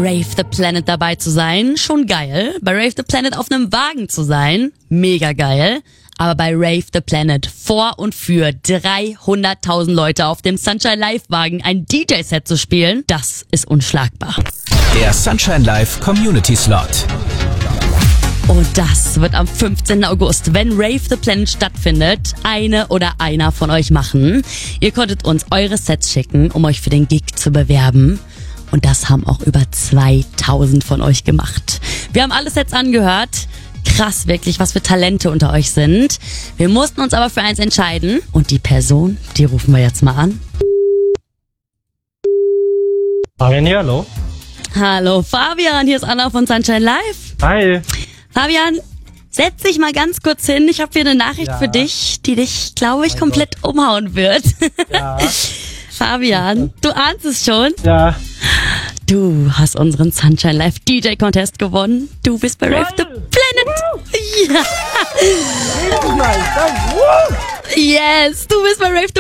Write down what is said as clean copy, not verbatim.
Rave the Planet dabei zu sein, schon geil. Bei Rave the Planet auf einem Wagen zu sein, mega geil. Aber bei Rave the Planet vor und für 300.000 Leute auf dem Sunshine Live Wagen ein DJ-Set zu spielen, das ist unschlagbar. Der Sunshine Live Community Slot. Und das wird am 15. August, wenn Rave the Planet stattfindet, eine oder einer von euch machen. Ihr konntet uns eure Sets schicken, um euch für den Gig zu bewerben. Und das haben auch über 2000 von euch gemacht. Wir haben alle Sets angehört. Krass wirklich, was für Talente unter euch sind. Wir mussten uns aber für eins entscheiden. Und die Person, die rufen wir jetzt mal an. Fabian hier, hallo. Hallo Fabian, hier ist Anna von Sunshine Live. Hi. Fabian, setz dich mal ganz kurz hin. Ich habe hier eine Nachricht für dich, die dich, glaube ich, komplett umhauen wird. Ja. Fabian, du ahnst es schon. Ja. Du hast unseren Sunshine Live DJ Contest gewonnen. Du bist bei Rave the Planet. Ja. Yes, du bist bei Rave the